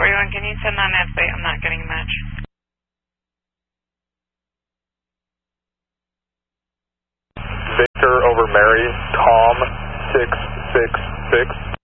41, can you send on that? I'm not getting much. Victor over Mary, Tom 666.